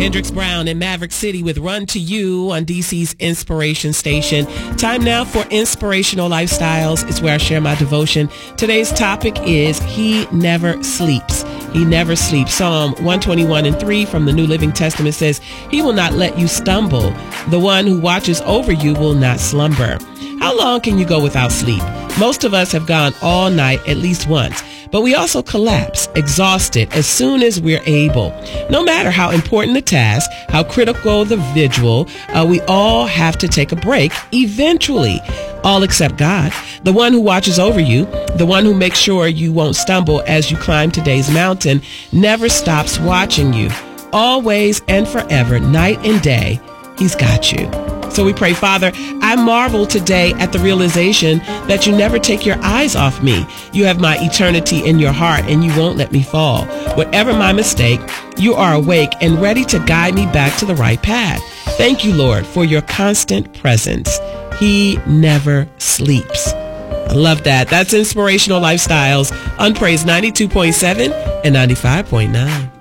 Hendrix Brown in Maverick City with Run to You on DC's Inspiration Station. Time now for Inspirational Lifestyles. It's where I share my devotion. Today's topic is He Never Sleeps. He never sleeps. Psalm 121:3 from the New Living Testament says, He will not let you stumble. The one who watches over you will not slumber. How long can you go without sleep? Most of us have gone all night at least once. But we also collapse, exhausted, as soon as we're able. No matter how important the task, how critical the vigil, we all have to take a break eventually. All except God, the one who watches over you, the one who makes sure you won't stumble as you climb today's mountain, never stops watching you. Always and forever, night and day, He's got you. So we pray, Father, I marvel today at the realization that you never take your eyes off me. You have my eternity in your heart and you won't let me fall. Whatever my mistake, you are awake and ready to guide me back to the right path. Thank you, Lord, for your constant presence. He never sleeps. I love that. That's Inspirational Lifestyles on Praise 92.7 and 95.9.